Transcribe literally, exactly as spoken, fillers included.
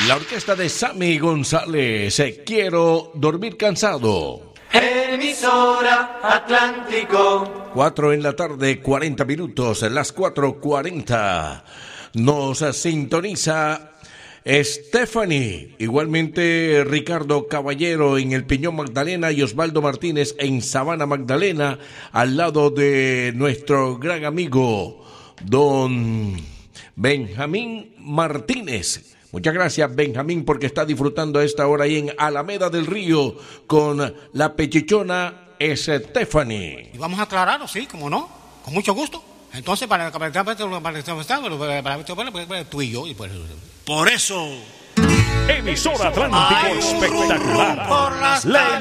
La orquesta de Sammy González, eh, Quiero dormir cansado. Emisora Atlántico. Cuatro en la tarde, cuarenta minutos, las cuatro cuarenta. Nos sintoniza Stephanie, igualmente Ricardo Caballero en el Peñón Magdalena y Osvaldo Martínez en Sabana Magdalena, al lado de nuestro gran amigo don Benjamín Martínez. Muchas gracias, Benjamín, porque está disfrutando a esta hora ahí en Alameda del Río con la pechichona Stephanie. Y vamos a aclararlo, sí, como no, con mucho gusto. Entonces, para para para tú y yo. Y pues, por eso. Emisora Atlántico espectacular. Por las La